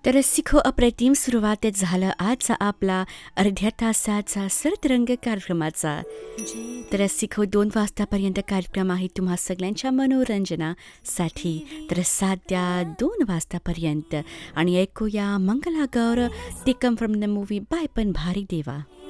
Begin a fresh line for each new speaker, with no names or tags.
तर रसिको अप्रतिम सुरुवात झालं आजचा आपला अर्ध्या तासाचा सरतरंग कार्यक्रमाचा. तर रसिको 2 वाजतापर्यंत कार्यक्रम आहे तुम्हा सगळ्यांच्या मनोरंजनासाठी. तर साध्या 2 वाजतापर्यंत आणि ऐकूया मंगला गौर Tekam from the movie by पण भारी देवा.